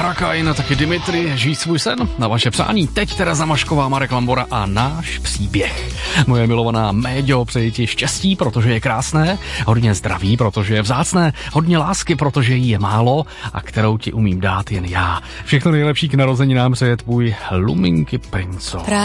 Arakain, taky Dimitri, Žij svůj sen. Na vaše přání teď Tereza Mašková, Marek Lambora a náš příběh. Moje milovaná Méďo, přeji ti štěstí, protože je krásné, hodně zdraví, protože je vzácné, hodně lásky, protože jí je málo a kterou ti umím dát jen já. Všechno nejlepší k narozeninám přeje tvůj Luminky Princo.